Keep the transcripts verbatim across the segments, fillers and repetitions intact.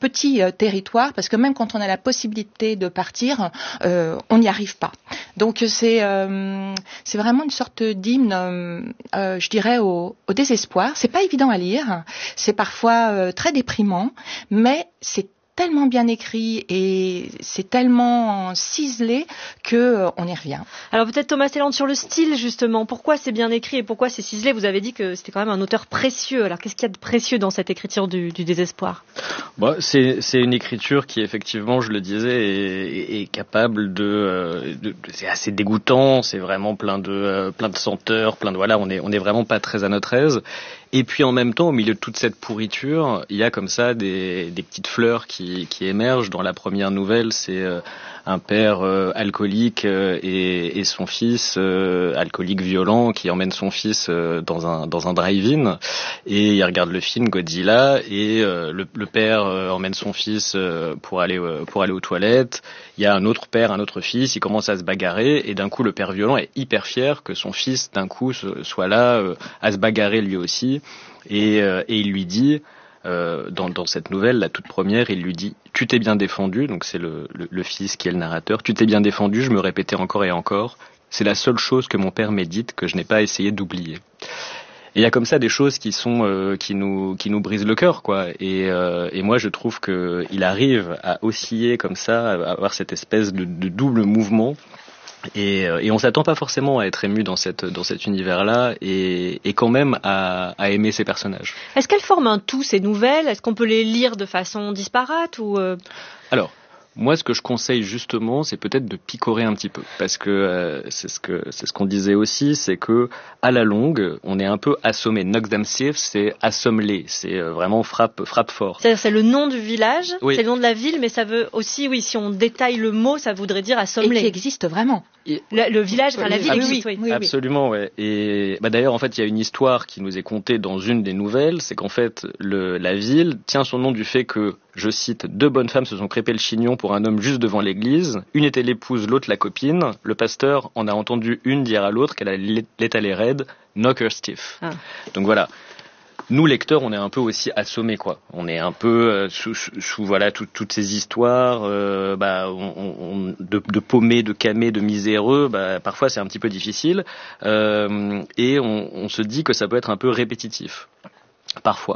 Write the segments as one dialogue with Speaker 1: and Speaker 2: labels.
Speaker 1: petit euh, territoire, parce que même quand on a la possibilité de partir, euh, on n'y arrive pas. Donc c'est euh, c'est vraiment une sorte d'hymne, euh, euh, je dirais, au, au désespoir. C'est pas évident à lire, c'est parfois euh, très déprimant, mais c'est tellement bien écrit et c'est tellement ciselé que euh, on y revient.
Speaker 2: Alors peut-être Thomas Selland sur le style justement, pourquoi c'est bien écrit et pourquoi c'est ciselé? Vous avez dit que c'était quand même un auteur précieux. Alors qu'est-ce qu'il y a de précieux dans cette écriture du, du désespoir?
Speaker 3: Bon, c'est, c'est une écriture qui effectivement, je le disais, est, est capable de, de, de, c'est assez dégoûtant, c'est vraiment plein de euh, plein de senteurs, plein de voilà, on est on est vraiment pas très à notre aise. Et puis en même temps, au milieu de toute cette pourriture, il y a comme ça des, des petites fleurs qui, qui émergent. Dans la première nouvelle, c'est euh, un père euh, alcoolique euh, et, et son fils euh, alcoolique violent qui emmène son fils euh, dans un dans un drive-in et il regarde le film Godzilla et euh, le, le père euh, emmène son fils euh, pour aller euh, pour aller aux toilettes. Il y a un autre père, un autre fils, ils commencent à se bagarrer et d'un coup le père violent est hyper fier que son fils d'un coup soit là euh, à se bagarrer lui aussi. Et, euh, et il lui dit, euh, dans, dans cette nouvelle, la toute première, il lui dit « Tu t'es bien défendu », donc c'est le, le, le fils qui est le narrateur, « Tu t'es bien défendu, je me répétais encore et encore, c'est la seule chose que mon père m'ait dite que je n'ai pas essayé d'oublier ». Et il y a comme ça des choses qui sont euh, qui nous qui nous brisent le cœur, quoi. Et, euh, et moi je trouve que il arrive à osciller comme ça, à avoir cette espèce de, de double mouvement. Et, et on s'attend pas forcément à être ému dans cette dans cet univers-là et, et quand même à, à aimer ces personnages.
Speaker 2: Est-ce qu'elles forment un tout, ces nouvelles? Est-ce qu'on peut les lire de façon disparate ou euh...
Speaker 3: Alors, moi, ce que je conseille justement, c'est peut-être de picorer un petit peu, parce que euh, c'est ce que c'est ce qu'on disait aussi, c'est que à la longue, on est un peu assommé. Knock them stiff, c'est assomme-les, c'est euh, vraiment frappe frappe fort.
Speaker 2: C'est-à-dire c'est le nom du village,
Speaker 3: oui.
Speaker 2: C'est le nom de la ville, mais ça veut aussi, oui, si on détaille le mot, ça voudrait dire assomme-les.
Speaker 1: Et qui existe vraiment.
Speaker 2: Le, le village, enfin la ville
Speaker 3: Absol-
Speaker 2: existe, oui. oui, oui.
Speaker 3: Absolument, ouais. Et bah d'ailleurs, en fait, il y a une histoire qui nous est contée dans une des nouvelles, c'est qu'en fait, le, la ville tient son nom du fait que, je cite, deux bonnes femmes se sont crêpées le chignon pour un homme juste devant l'église. Une était l'épouse, l'autre la copine. Le pasteur en a entendu une dire à l'autre qu'elle allait l'étaler raide, knock her stiff. Ah. Donc voilà. Nous, lecteurs, on est un peu aussi assommés, quoi. On est un peu euh, sous, sous, sous voilà tout, toutes ces histoires, euh, bah, on, on, de, de paumés, de camés, de miséreux. Bah, parfois, c'est un petit peu difficile, euh, et on, on se dit que ça peut être un peu répétitif. Parfois.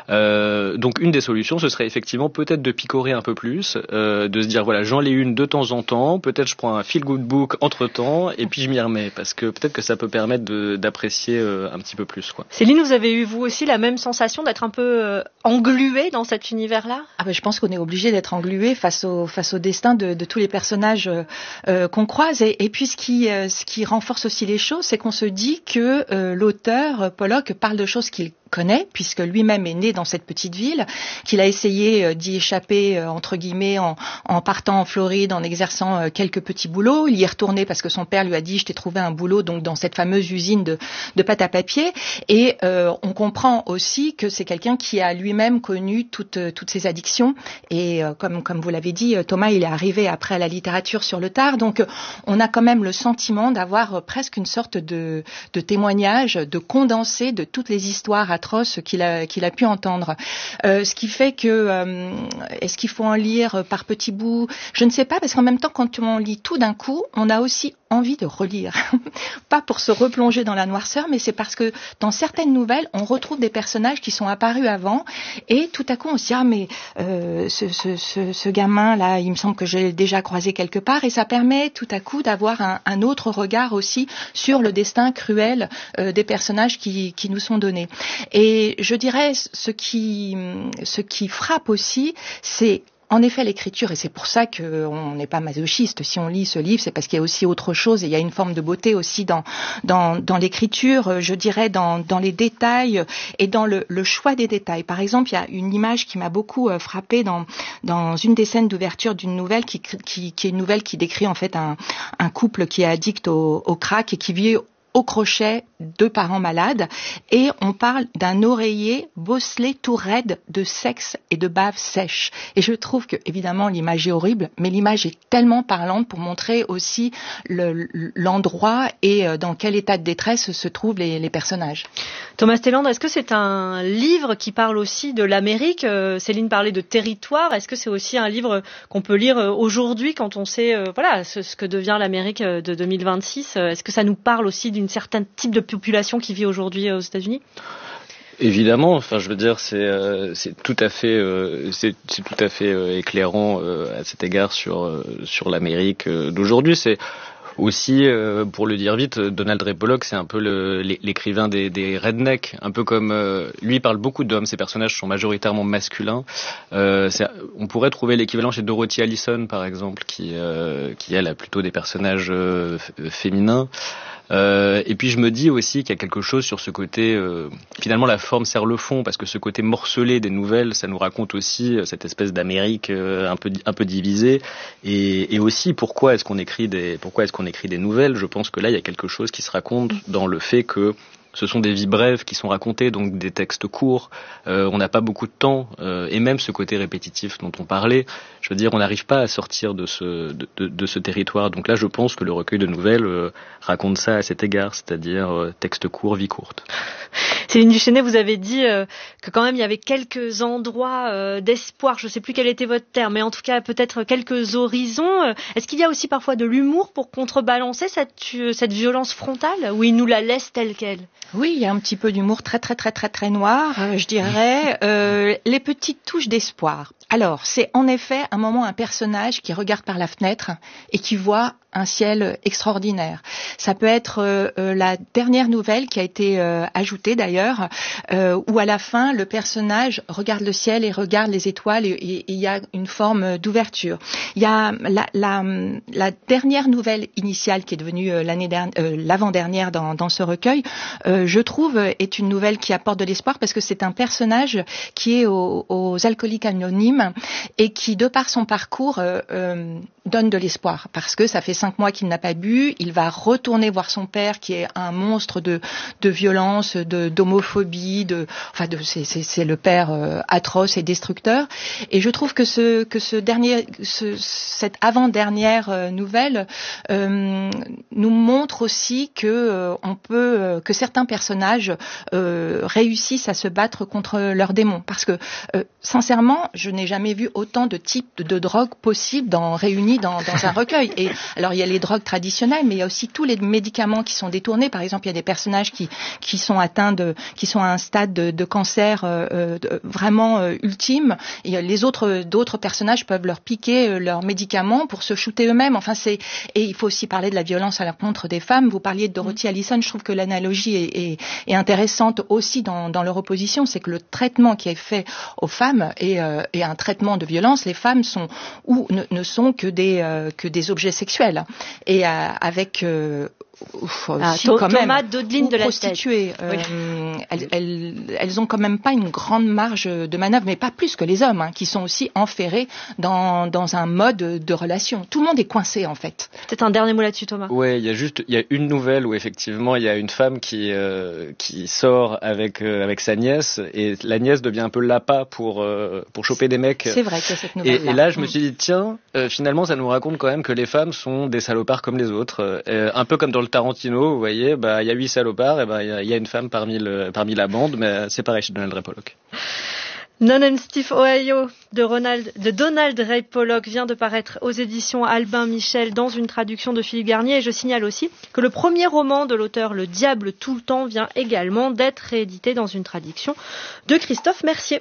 Speaker 3: Euh, donc une des solutions, ce serait effectivement peut-être de picorer un peu plus, euh, de se dire voilà, j'en lis une de temps en temps, peut-être je prends un feel-good book entre-temps, et puis je m'y remets, parce que peut-être que ça peut permettre de, d'apprécier euh, un petit peu plus, quoi.
Speaker 2: Céline, vous avez eu vous aussi la même sensation d'être un peu euh, engluée dans cet univers-là?
Speaker 1: Ah ben, je pense qu'on est obligé d'être englué face au face au destin de, de tous les personnages euh, qu'on croise, et, et puis ce qui euh, ce qui renforce aussi les choses, c'est qu'on se dit que euh, l'auteur Pollock parle de choses qu'il connaît, puisque lui-même est né dans cette petite ville, qu'il a essayé d'y échapper, entre guillemets, en, en partant en Floride, en exerçant quelques petits boulots. Il y est retourné parce que son père lui a dit « je t'ai trouvé un boulot » donc dans cette fameuse usine de, de pâte à papier. Et euh, on comprend aussi que c'est quelqu'un qui a lui-même connu toutes, toutes ces addictions. Et euh, comme, comme vous l'avez dit, Thomas, il est arrivé après à la littérature sur le tard. Donc on a quand même le sentiment d'avoir presque une sorte de, de témoignage, de condensé de toutes les histoires à atroce qu'il a qu'il a pu entendre. Euh, ce qui fait que euh, est-ce qu'il faut en lire par petits bouts? Je ne sais pas, parce qu'en même temps, quand on lit tout d'un coup, on a aussi envie de relire. Pas pour se replonger dans la noirceur, mais c'est parce que dans certaines nouvelles, on retrouve des personnages qui sont apparus avant, et tout à coup, on se dit ah mais euh, ce, ce, ce, ce gamin là, il me semble que j'ai déjà croisé quelque part, et ça permet tout à coup d'avoir un, un autre regard aussi sur le destin cruel euh, des personnages qui, qui nous sont donnés. Et je dirais, ce qui, ce qui frappe aussi, c'est en effet l'écriture, et c'est pour ça qu'on n'est pas masochiste. Si on lit ce livre, c'est parce qu'il y a aussi autre chose, et il y a une forme de beauté aussi dans, dans, dans l'écriture, je dirais dans, dans les détails et dans le, le choix des détails. Par exemple, il y a une image qui m'a beaucoup frappée dans, dans une des scènes d'ouverture d'une nouvelle qui, qui, qui est une nouvelle qui décrit en fait un, un couple qui est addict au, au crack et qui vit au crochet, deux parents malades, et on parle d'un oreiller bosselé tout raide de sexe et de bave sèche. Et je trouve que, évidemment, l'image est horrible, mais l'image est tellement parlante pour montrer aussi le, l'endroit et dans quel état de détresse se trouvent les, les personnages.
Speaker 2: Thomas Stellandre, est-ce que c'est un livre qui parle aussi de l'Amérique ? euh, Céline parlait de territoire. Est-ce que c'est aussi un livre qu'on peut lire aujourd'hui quand on sait euh, voilà, ce, ce que devient l'Amérique de deux mille vingt-six ? Est-ce que ça nous parle aussi d'une certaine type de population qui vit aujourd'hui aux États-Unis ?
Speaker 3: Évidemment, enfin je veux dire c'est euh, c'est tout à fait euh, c'est c'est tout à fait euh, éclairant euh, à cet égard sur euh, sur l'Amérique euh, d'aujourd'hui. C'est aussi, euh, pour le dire vite, Donald Ray Pollock, c'est un peu le, l'écrivain des, des rednecks, un peu comme euh, lui il parle beaucoup d'hommes, ses personnages sont majoritairement masculins. Euh, c'est, on pourrait trouver l'équivalent chez Dorothy Allison par exemple, qui euh, qui elle a plutôt des personnages euh, f- féminins. Euh, et puis je me dis aussi qu'il y a quelque chose sur ce côté, euh, finalement la forme sert le fond, parce que ce côté morcelé des nouvelles, ça nous raconte aussi euh, cette espèce d'Amérique euh, un peu un peu divisée, et, et aussi pourquoi est-ce qu'on écrit des pourquoi est-ce qu'on écrit des nouvelles. Je pense que là il y a quelque chose qui se raconte dans le fait que ce sont des vies brèves qui sont racontées, donc des textes courts. Euh, on n'a pas beaucoup de temps, euh, et même ce côté répétitif dont on parlait. Je veux dire, on n'arrive pas à sortir de ce de, de, de ce territoire. Donc là, je pense que le recueil de nouvelles euh, raconte ça à cet égard, c'est-à-dire euh, texte court, vie courte.
Speaker 2: Céline Duchesnay, vous avez dit euh, que quand même il y avait quelques endroits euh, d'espoir. Je ne sais plus quel était votre terme, mais en tout cas peut-être quelques horizons. Est-ce qu'il y a aussi parfois de l'humour pour contrebalancer cette cette violence frontale, ou il nous la laisse telle quelle ?
Speaker 1: Oui, il y a un petit peu d'humour très très très très très noir, euh, je dirais. Euh, les petites touches d'espoir. Alors, c'est en effet un moment un personnage qui regarde par la fenêtre et qui voit un ciel extraordinaire. Ça peut être euh, euh, la dernière nouvelle qui a été euh, ajoutée d'ailleurs, euh, où à la fin le personnage regarde le ciel et regarde les étoiles, et il y a une forme d'ouverture. Il y a la, la, la dernière nouvelle initiale qui est devenue euh, l'année dernière, euh, l'avant-dernière dans, dans ce recueil, euh, je trouve est une nouvelle qui apporte de l'espoir, parce que c'est un personnage qui est aux, aux alcooliques anonymes et qui, de par son parcours, euh, euh, donne de l'espoir, parce que ça fait cinq mois qu'il n'a pas bu, il va retourner voir son père qui est un monstre de de violence, de d'homophobie, de enfin de c'est c'est, c'est le père euh, atroce et destructeur. Et je trouve que ce que ce dernier ce, cette avant-dernière euh, nouvelle euh, nous montre aussi que euh, on peut euh, que certains personnages euh, réussissent à se battre contre leurs démons, parce que euh, sincèrement, je n'ai jamais vu autant de types de, de drogues possibles dans réunis dans dans un recueil. Et alors il y a les drogues traditionnelles, mais il y a aussi tous les médicaments qui sont détournés. Par exemple, il y a des personnages qui qui sont atteints de, qui sont à un stade de, de cancer euh, de, vraiment euh, ultime. Et les autres, d'autres personnages peuvent leur piquer euh, leurs médicaments pour se shooter eux-mêmes. Enfin, c'est et il faut aussi parler de la violence à l'encontre des femmes. Vous parliez de Dorothy Allison. Je trouve que l'analogie est, est, est intéressante aussi dans, dans leur opposition. C'est que le traitement qui est fait aux femmes est, euh, est un traitement de violence. Les femmes sont ou ne, ne sont que des euh, que des objets sexuels. Et euh, avec euh, Ouf,
Speaker 2: ah,
Speaker 1: si,
Speaker 2: to-
Speaker 1: quand
Speaker 2: Thomas
Speaker 1: même,
Speaker 2: Daudeline de la
Speaker 1: prostituées, euh, oui. elles, elles, elles ont quand même pas une grande marge de manœuvre, mais pas plus que les hommes, hein, qui sont aussi enferrés dans, dans un mode de relation. Tout le monde est coincé, en fait.
Speaker 2: Peut-être un dernier mot là-dessus, Thomas.
Speaker 3: Ouais, il y a juste, il y a une nouvelle où effectivement il y a une femme qui euh, qui sort avec euh, avec sa nièce, et la nièce devient un peu l'appât pour euh, pour choper des mecs.
Speaker 1: C'est vrai qu'il y a cette nouvelle.
Speaker 3: Et, et là, je me suis dit tiens, euh, finalement, ça nous raconte quand même que les femmes sont des salopards comme les autres, euh, un peu comme dans le Tarantino, vous voyez, bah il y a huit salopards, et bah il y, y a une femme parmi le parmi la bande, mais c'est pareil chez Donald Ray Pollock.
Speaker 2: Non and Steve Ohio de, Ronald, de Donald Ray Pollock vient de paraître aux éditions Albin Michel dans une traduction de Philippe Garnier. Et je signale aussi que le premier roman de l'auteur Le Diable tout le temps vient également d'être réédité dans une traduction de Christophe Mercier.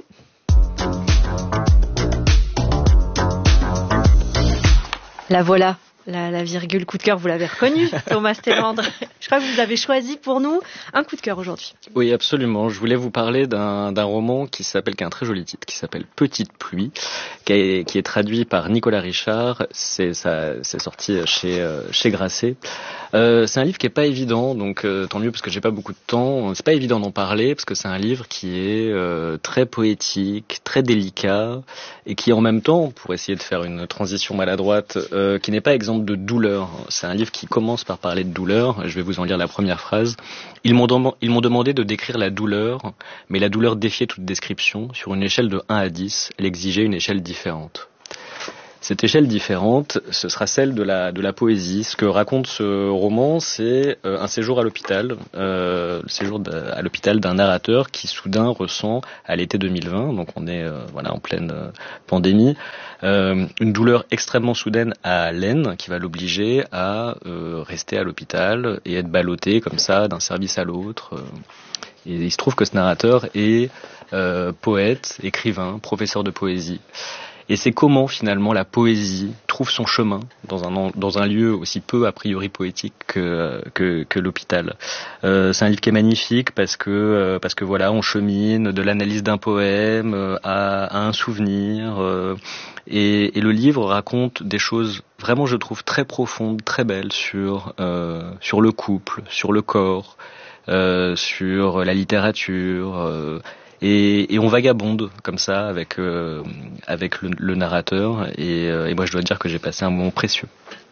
Speaker 2: La voilà. La, la virgule coup de cœur, vous l'avez reconnu, Thomas Stellandre. Je crois que vous avez choisi pour nous un coup de cœur aujourd'hui.
Speaker 3: Oui, absolument. Je voulais vous parler d'un, d'un roman qui s'appelle, qui a un très joli titre, qui s'appelle Petite pluie, qui est, qui est traduit par Nicolas Richard. C'est, ça, c'est sorti chez, euh, chez Grasset. Euh, c'est un livre qui est pas évident, donc euh, tant mieux parce que j'ai pas beaucoup de temps. C'est pas évident d'en parler parce que c'est un livre qui est euh, très poétique, très délicat, et qui en même temps, pour essayer de faire une transition maladroite, euh, qui n'est pas exempt de douleur. C'est un livre qui commence par parler de douleur. Je vais vous en en lire la première phrase. Ils m'ont, dem- ils m'ont demandé de décrire la douleur, mais la douleur défiait toute description. Sur une échelle de un à dix, elle exigeait une échelle différente. Cette échelle différente, ce sera celle de la, de la poésie. Ce que raconte ce roman, c'est euh, un séjour à l'hôpital, euh, le séjour à l'hôpital d'un narrateur qui soudain ressent, à l'été deux mille vingt, donc on est euh, voilà en pleine euh, pandémie, euh, une douleur extrêmement soudaine à l'aine qui va l'obliger à euh, rester à l'hôpital et être ballotté comme ça d'un service à l'autre. Et il se trouve que ce narrateur est euh, poète, écrivain, professeur de poésie. Et c'est comment finalement la poésie trouve son chemin dans un dans un lieu aussi peu a priori poétique que que, que l'hôpital. Euh, c'est un livre qui est magnifique parce que euh, parce que voilà, on chemine de l'analyse d'un poème euh, à, à un souvenir. Euh, et, et le livre raconte des choses vraiment, je trouve, très profondes, très belles sur euh, sur le couple, sur le corps, euh, sur la littérature. Euh, Et, et on vagabonde comme ça avec euh, avec le, le narrateur et, euh, et moi je dois dire que j'ai passé un moment précieux.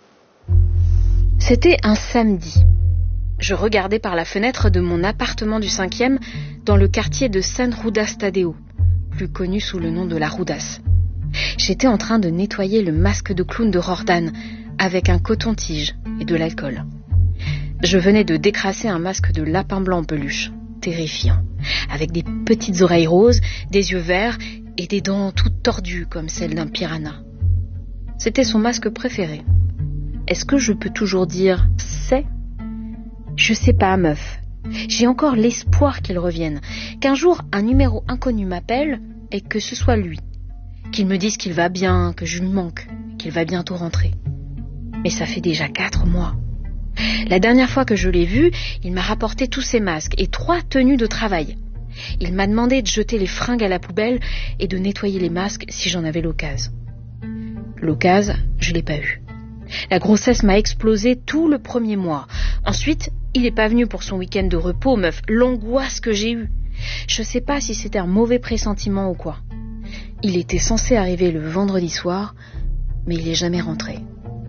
Speaker 4: C'était un samedi. Je regardais par la fenêtre de mon appartement du cinquième dans le quartier de San Rudas Tadeo, plus connu sous le nom de la Rudas. J'étais en train de nettoyer le masque de clown de Rordan avec un coton-tige et de l'alcool. Je venais de décrasser un masque de lapin blanc en peluche, terrifiant, avec des petites oreilles roses, des yeux verts et des dents toutes tordues comme celles d'un piranha. C'était son masque préféré. Est-ce que je peux toujours dire « c'est » ? Je sais pas, meuf. J'ai encore l'espoir qu'il revienne, qu'un jour un numéro inconnu m'appelle et que ce soit lui. Qu'il me dise qu'il va bien, que je lui manque, qu'il va bientôt rentrer. Mais ça fait déjà quatre mois. La dernière fois que je l'ai vu, il m'a rapporté tous ses masques et trois tenues de travail. Il m'a demandé de jeter les fringues à la poubelle et de nettoyer les masques si j'en avais l'occasion. L'occasion, je l'ai pas eu. La grossesse m'a explosé tout le premier mois. Ensuite, il est pas venu pour son week-end de repos, meuf. L'angoisse que j'ai eue. Je sais pas si c'était un mauvais pressentiment ou quoi. Il était censé arriver le vendredi soir, mais il est jamais rentré.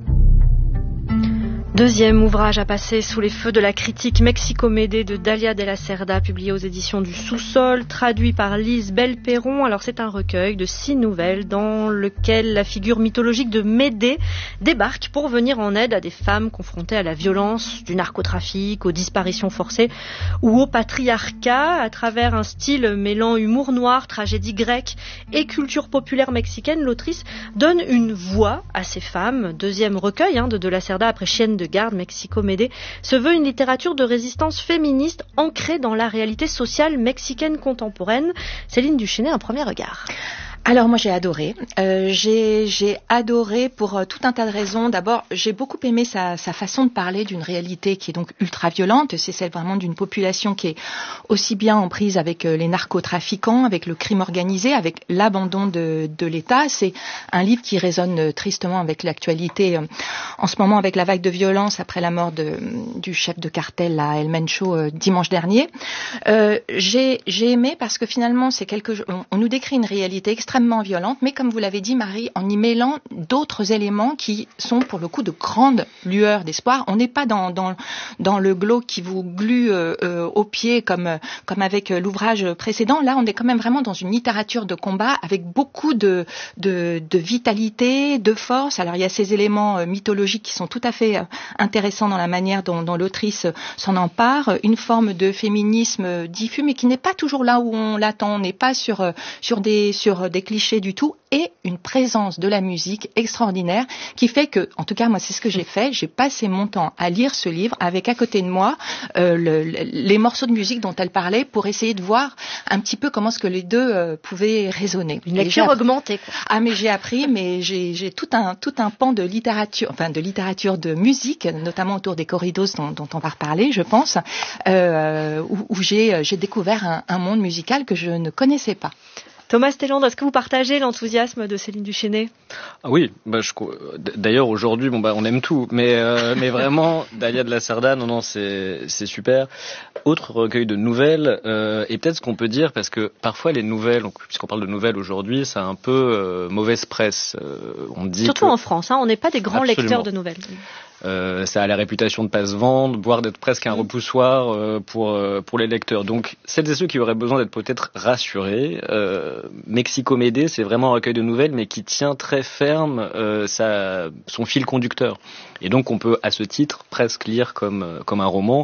Speaker 2: Deuxième ouvrage à passer sous les feux de la critique, Mexicomédée de Dalia de la Cerda, publié aux éditions du Sous-Sol, traduit par Lise Belperron. Alors c'est un recueil de six nouvelles dans lequel la figure mythologique de Médée débarque pour venir en aide à des femmes confrontées à la violence du narcotrafic, aux disparitions forcées ou au patriarcat, à travers un style mêlant humour noir, tragédie grecque et culture populaire mexicaine. L'autrice donne une voix à ces femmes. Deuxième recueil hein, de De la Cerda après Chienne de garde, Mexicomédée, se veut une littérature de résistance féministe ancrée dans la réalité sociale mexicaine contemporaine. Céline Duchesnay, un premier regard.
Speaker 1: Alors moi j'ai adoré, euh, j'ai, j'ai adoré pour euh, tout un tas de raisons. D'abord j'ai beaucoup aimé sa, sa façon de parler d'une réalité qui est donc ultra violente. C'est celle vraiment d'une population qui est aussi bien en prise avec euh, les narcotrafiquants, avec le crime organisé, avec l'abandon de, de l'État. C'est un livre qui résonne euh, tristement avec l'actualité euh, en ce moment, avec la vague de violence après la mort de, du chef de cartel à El Mencho euh, dimanche dernier. Euh, j'ai, j'ai aimé parce que finalement c'est quelque, on, on nous décrit une réalité extrêmement extrêmement violente, mais comme vous l'avez dit Marie, en y mêlant d'autres éléments qui sont pour le coup de grandes lueurs d'espoir. On n'est pas dans, dans, dans le glauque qui vous glue euh, euh, au pied comme, comme avec l'ouvrage précédent. Là, on est quand même vraiment dans une littérature de combat avec beaucoup de, de, de vitalité, de force. Alors il y a ces éléments euh, mythologiques qui sont tout à fait euh, intéressants dans la manière dont, dont l'autrice s'en empare. Une forme de féminisme diffus, mais qui n'est pas toujours là où on l'attend. On n'est pas sur, euh, sur des, sur des clichés du tout, et une présence de la musique extraordinaire qui fait que, en tout cas moi c'est ce que j'ai fait, j'ai passé mon temps à lire ce livre avec à côté de moi euh, le, les morceaux de musique dont elle parlait pour essayer de voir un petit peu comment est-ce que les deux euh, pouvaient résonner.
Speaker 2: Une lecture augmentée. Quoi.
Speaker 1: Ah mais j'ai appris, mais j'ai, j'ai tout un tout un pan de littérature, enfin de littérature de musique, notamment autour des corridos dont, dont on va reparler, je pense, euh, où, où j'ai j'ai découvert un, un monde musical que je ne connaissais pas.
Speaker 2: Thomas Stelland, est-ce que vous partagez l'enthousiasme de Céline Duchesnay ?
Speaker 3: Ah oui, bah je, d'ailleurs aujourd'hui, bon bah on aime tout, mais euh, mais vraiment Dalia de la Cerda, non non c'est c'est super. Autre recueil de nouvelles euh, et peut-être ce qu'on peut dire parce que parfois les nouvelles, puisqu'on parle de nouvelles aujourd'hui, ça a un peu euh, mauvaise presse. Euh, on dit
Speaker 2: surtout
Speaker 3: que,
Speaker 2: en France, hein, on n'est pas des grands
Speaker 3: absolument.
Speaker 2: lecteurs de nouvelles.
Speaker 3: euh, ça a la réputation de pas se vendre, voire d'être presque un repoussoir euh, pour euh, pour les lecteurs. Donc celles et ceux qui auraient besoin d'être peut-être rassurés, euh, Mexico Médée, c'est vraiment un recueil de nouvelles, mais qui tient très ferme euh, sa, son fil conducteur. Et donc on peut à ce titre presque lire comme comme un roman.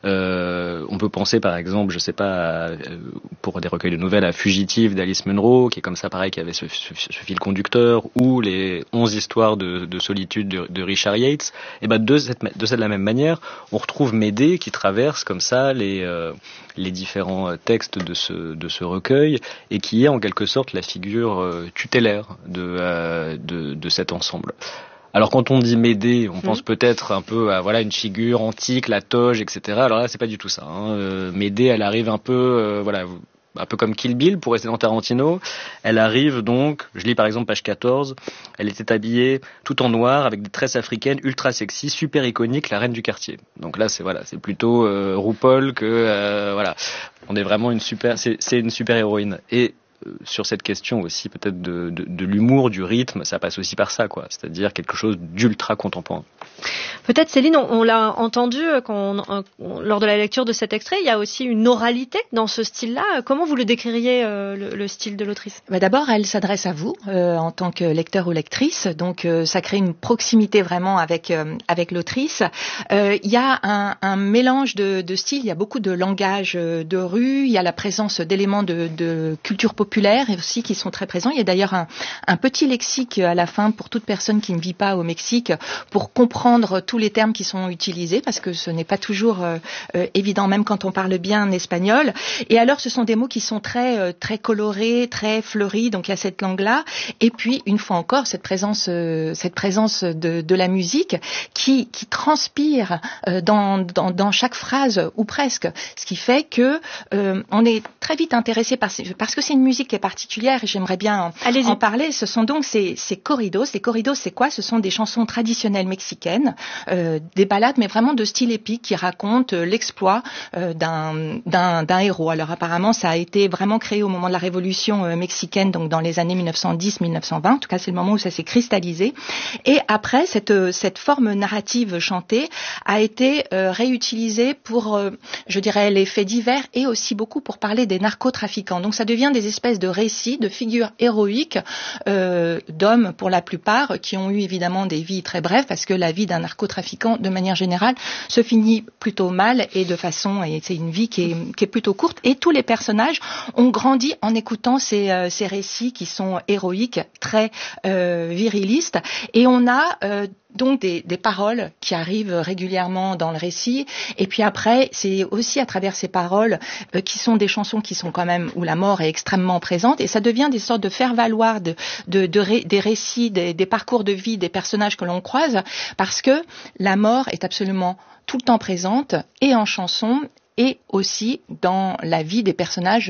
Speaker 3: Euh, on peut penser par exemple, je sais pas, à, pour des recueils de nouvelles à Fugitive d'Alice Munro, qui est comme ça pareil, qui avait ce, ce, ce fil conducteur, ou les onze histoires de, de solitude de, de Richard Yates. Et ben de cette de cette la même manière, on retrouve Médée qui traverse comme ça les euh, les différents textes de ce de ce recueil et qui est en quelque sorte la figure euh, tutélaire de euh, de de cet ensemble. Alors quand on dit Médée, on mmh. pense peut-être un peu à voilà une figure antique, la toge, et cetera. Alors là, c'est pas du tout ça. Hein. Euh, Médée, elle arrive un peu, euh, voilà, un peu comme Kill Bill pour rester dans Tarantino. Elle arrive donc, je lis par exemple page quatorze, elle était habillée tout en noir avec des tresses africaines ultra sexy, super iconique, la reine du quartier. Donc là, c'est voilà, c'est plutôt euh, RuPaul que euh, voilà, on est vraiment une super, c'est, c'est une super héroïne. Et sur cette question aussi peut-être de, de, de l'humour, du rythme, ça passe aussi par ça, quoi. C'est-à-dire quelque chose d'ultra contemporain.
Speaker 2: Peut-être, Céline, on, on l'a entendu quand on, on, lors de la lecture de cet extrait, il y a aussi une oralité dans ce style-là. Comment vous le décririez, euh, le, le style de l'autrice ?
Speaker 1: Bah d'abord, elle s'adresse à vous euh, en tant que lecteur ou lectrice, donc euh, ça crée une proximité vraiment avec euh, avec l'autrice. Euh, il y a un, un mélange de, de styles, il y a beaucoup de langage de rue, il y a la présence d'éléments de, de culture populaire et aussi qui sont très présents. Il y a d'ailleurs un, un petit lexique à la fin pour toute personne qui ne vit pas au Mexique pour comprendre tous les termes qui sont utilisés parce que ce n'est pas toujours euh, euh, évident même quand on parle bien espagnol. Et alors ce sont des mots qui sont très euh, très colorés, très fleuris, donc il y a cette langue-là. Et puis une fois encore cette présence euh, cette présence de, de la musique qui qui transpire euh, dans, dans dans chaque phrase ou presque, ce qui fait que euh, on est très vite intéressé par parce que c'est une musique qui est particulière et j'aimerais bien en, en parler. Ce sont donc ces, ces corridos. Les corridos, c'est quoi ? Ce sont des chansons traditionnelles mexicaines, euh, des ballades, mais vraiment de style épique qui racontent euh, l'exploit euh, d'un, d'un, d'un héros. Alors apparemment, ça a été vraiment créé au moment de la Révolution euh, mexicaine, donc dans les années mille neuf cent dix mille neuf cent vingt. En tout cas, c'est le moment où ça s'est cristallisé. Et après, cette, cette forme narrative chantée a été euh, réutilisée pour, euh, je dirais, les faits divers et aussi beaucoup pour parler des narcotrafiquants. Donc ça devient des espèces de récits, de figures héroïques euh, d'hommes pour la plupart qui ont eu évidemment des vies très brèves parce que la vie d'un narcotrafiquant de manière générale se finit plutôt mal et de façon et c'est une vie qui est, qui est plutôt courte et tous les personnages ont grandi en écoutant ces, euh, ces récits qui sont héroïques, très euh, virilistes et on a euh, donc des, des paroles qui arrivent régulièrement dans le récit et puis après c'est aussi à travers ces paroles euh, qui sont des chansons qui sont quand même où la mort est extrêmement présente et ça devient des sortes de faire-valoir de, de, de ré, des récits, des, des parcours de vie des personnages que l'on croise parce que la mort est absolument tout le temps présente et en chanson et aussi dans la vie des personnages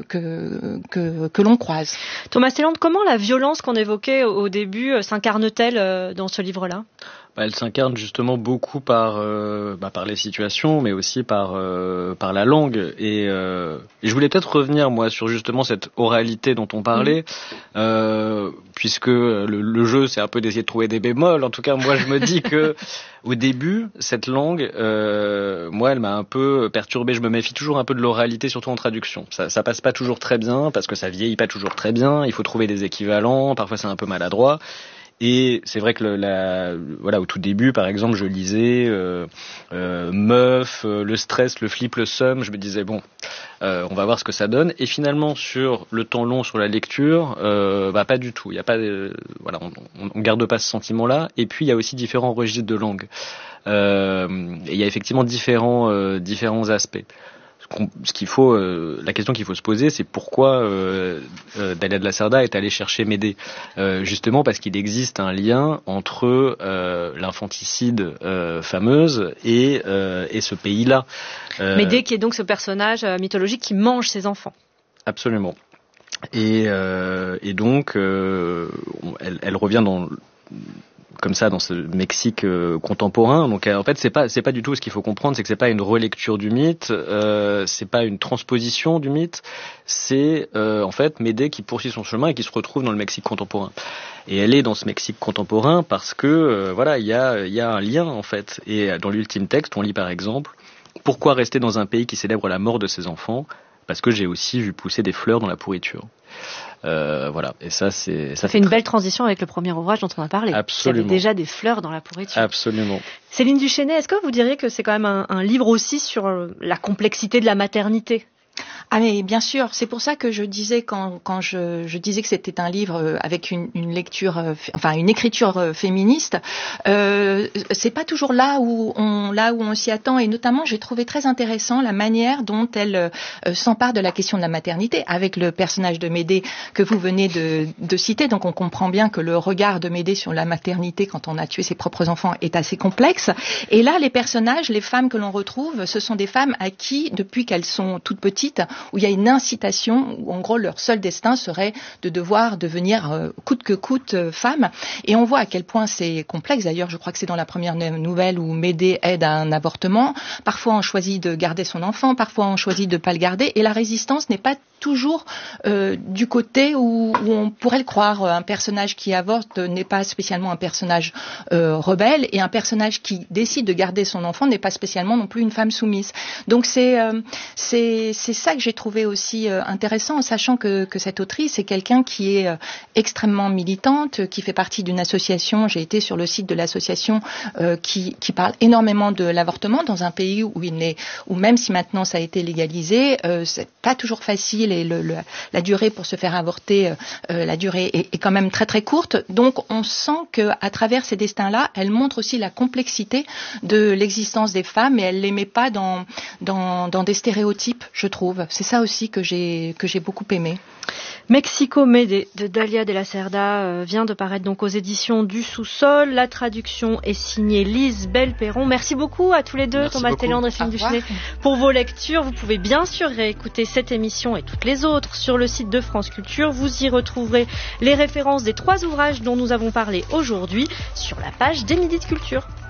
Speaker 1: que, que, que l'on croise.
Speaker 2: Thomas Selland, comment la violence qu'on évoquait au début s'incarne-t-elle dans ce livre-là ?
Speaker 3: Bah, elle s'incarne justement beaucoup par euh, bah, par les situations, mais aussi par euh, par la langue. Et, euh, et je voulais peut-être revenir moi sur justement cette oralité dont on parlait, mmh. euh, puisque le, le jeu c'est un peu d'essayer de trouver des bémols. En tout cas, moi je me dis que au début cette langue, euh, moi elle m'a un peu perturbé. Je me méfie toujours un peu de l'oralité, surtout en traduction. Ça, ça passe pas toujours très bien parce que ça vieillit pas toujours très bien. Il faut trouver des équivalents. Parfois c'est un peu maladroit. Et c'est vrai que le, la, voilà, au tout début, par exemple, je lisais euh, euh, meuf, euh, le stress, le flip, le seum. Je me disais bon, euh, on va voir ce que ça donne. Et finalement, sur le temps long, sur la lecture, euh, bah pas du tout. Il y a pas, euh, voilà, on, on, on garde pas ce sentiment-là. Et puis il y a aussi différents registres de langue. Euh, et il y a effectivement différents, euh, différents aspects. Ce qu'il faut, euh, la question qu'il faut se poser, c'est pourquoi euh, euh, Dalia de la Cerda est allée chercher Médée. Euh, justement parce qu'il existe un lien entre euh, l'infanticide euh, fameuse et, euh, et ce pays-là.
Speaker 2: Euh, Médée qui est donc ce personnage euh, mythologique qui mange ses enfants.
Speaker 3: Absolument. Et, euh, et donc, euh, elle, elle revient dans... comme ça dans ce Mexique euh, contemporain. Donc euh, en fait c'est pas c'est pas du tout ce qu'il faut comprendre, c'est que c'est pas une relecture du mythe, euh, c'est pas une transposition du mythe, c'est euh, en fait Médée qui poursuit son chemin et qui se retrouve dans le Mexique contemporain. Et elle est dans ce Mexique contemporain parce que euh, voilà il y a il y a un lien en fait. Et dans l'ultime texte on lit par exemple: pourquoi rester dans un pays qui célèbre la mort de ses enfants? Parce que j'ai aussi vu pousser des fleurs dans la pourriture. Euh, voilà, et ça c'est ça,
Speaker 2: ça fait une belle transition avec le premier ouvrage dont on a parlé.
Speaker 3: Absolument.
Speaker 2: Il y avait déjà des fleurs dans la pourriture.
Speaker 3: Absolument.
Speaker 2: Céline Duchesnay, est-ce que vous diriez que c'est quand même un, un livre aussi sur la complexité de la maternité?
Speaker 1: Ah mais bien sûr, c'est pour ça que je disais quand quand je, je disais que c'était un livre avec une, une lecture, enfin une écriture féministe. Euh, c'est pas toujours là où on là où on s'y attend, et notamment j'ai trouvé très intéressant la manière dont elle euh, s'empare de la question de la maternité avec le personnage de Médée que vous venez de, de citer. Donc on comprend bien que le regard de Médée sur la maternité quand on a tué ses propres enfants est assez complexe. Et là, les personnages, les femmes que l'on retrouve, ce sont des femmes à qui, depuis qu'elles sont toutes petites, où il y a une incitation, où en gros leur seul destin serait de devoir devenir euh, coûte que coûte euh, femme. Et on voit à quel point c'est complexe. D'ailleurs, je crois que c'est dans la première nouvelle où Médée aide à un avortement. Parfois on choisit de garder son enfant, parfois on choisit de ne pas le garder. Et la résistance n'est pas toujours euh, du côté où, où on pourrait le croire. Un personnage qui avorte n'est pas spécialement un personnage euh, rebelle, et un personnage qui décide de garder son enfant n'est pas spécialement non plus une femme soumise. Donc c'est euh, c'est c'est ça que j'ai trouvé aussi euh, intéressant, en sachant que que cette autrice est quelqu'un qui est euh, extrêmement militante, qui fait partie d'une association. J'ai été sur le site de l'association euh, qui qui parle énormément de l'avortement dans un pays où il n'est où même si maintenant ça a été légalisé, euh, c'est pas toujours facile. Et le, le, la durée pour se faire avorter, euh, la durée est, est quand même très très courte. Donc on sent qu'à travers ces destins-là, elle montre aussi la complexité de l'existence des femmes, et elle les met pas dans dans, dans des stéréotypes, je trouve. C'est ça aussi que j'ai que j'ai beaucoup aimé.
Speaker 2: Mexico Médée de Dalia de la Cerda euh, vient de paraître donc aux éditions du Sous-Sol. La traduction est signée Lise Belperron. Merci beaucoup à tous les deux,
Speaker 3: Merci
Speaker 2: Thomas
Speaker 3: beaucoup.
Speaker 2: Télandre et Céline Duchesnay, pour vos lectures. Vous pouvez bien sûr réécouter cette émission et toutes les autres sur le site de France Culture. Vous y retrouverez les références des trois ouvrages dont nous avons parlé aujourd'hui sur la page des Midis de Culture.